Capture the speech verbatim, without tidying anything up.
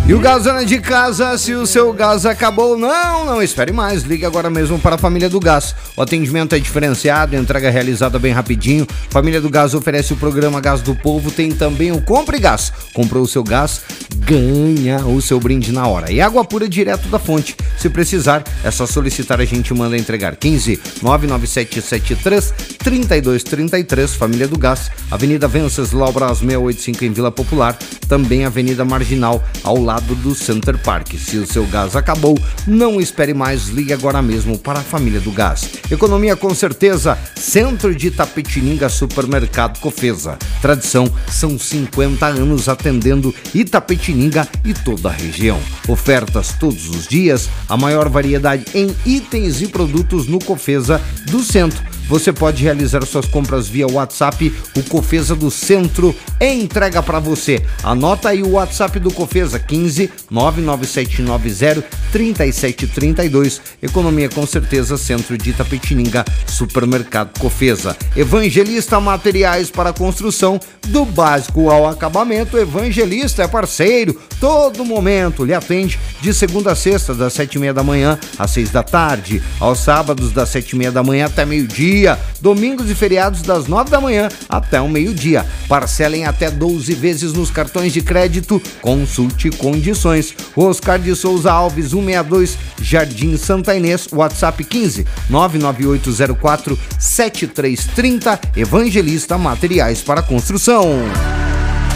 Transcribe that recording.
E o gás Zona de Casa, se o seu gás acabou, não, não espere mais, ligue agora mesmo para a Família do Gás. O atendimento é diferenciado, entrega realizada bem rapidinho. Família do Gás oferece o programa Gás do Povo, tem também o Compre Gás. Comprou o seu gás, ganha o seu brinde na hora. E água pura direto da fonte. Se precisar, é só solicitar, a gente manda entregar. quinze nove nove sete sete três três dois três três, Família do Gás, Avenida Venceslau Bras seiscentos e oitenta e cinco em Vila Popular, também Avenida Marginal, ao lado do Center Park. Se o seu gás acabou, não espere mais, ligue agora mesmo para a Família do Gás. Economia com certeza, Centro de Itapetininga, Supermercado Cofesa. Tradição, são cinquenta anos atendendo Itapetininga e toda a região. Ofertas todos os dias, a maior variedade em itens e produtos no Cofesa do Centro. Você pode realizar suas compras via WhatsApp, o Cofesa do Centro entrega para você. Anota aí o WhatsApp do Cofesa, quinze nove nove sete nove zero três sete três dois. Economia com certeza, Centro de Itapetininga, Supermercado Cofesa. Evangelista Materiais para Construção, do básico ao acabamento. Evangelista é parceiro, todo momento lhe atende de segunda a sexta, das sete e meia da manhã às seis da tarde, aos sábados das sete e meia da manhã até meio-dia, domingos e feriados das nove da manhã até o meio-dia. Parcela em até doze vezes nos cartões de crédito, consulte condições. Oscar de Souza Alves, cento e sessenta e dois, Jardim Santa Inês, WhatsApp quinze nove nove oito zero quatro sete três três zero. Evangelista Materiais para Construção.